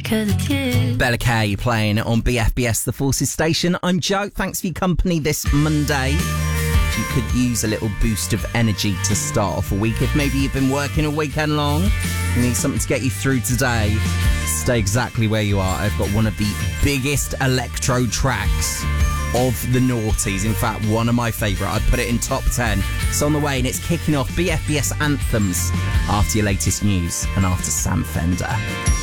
'cause it's you. Bella Kay playing on BFBS, the Forces station. I'm Joe. Thanks for your company this Monday. You could use a little boost of energy to start off a week. If maybe you've been working a weekend long, you need something to get you through today, stay exactly where you are. I've got one of the biggest electro tracks of the noughties. In fact, one of my favourite. I'd put it in top 10. It's on the way and it's kicking off BFBS Anthems after your latest news and after Sam Fender.